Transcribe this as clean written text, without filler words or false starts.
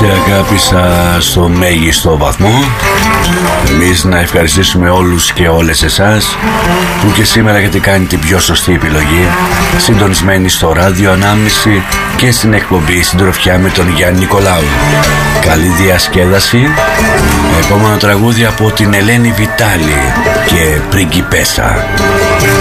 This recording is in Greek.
έτσι αγάπησα στο μέγιστο βαθμό. Εμείς να ευχαριστήσουμε όλους και όλες εσάς που και σήμερα έχετε κάνει την πιο σωστή επιλογή, συντονισμένοι στο ράδιο Ανάμνηση και στην εκπομπή Συντροφιά με τον Γιάννη Νικολάου. Καλή διασκέδαση. Επόμενο τραγούδι από την Ελένη Βιτάλη και Πριγκιπέσα.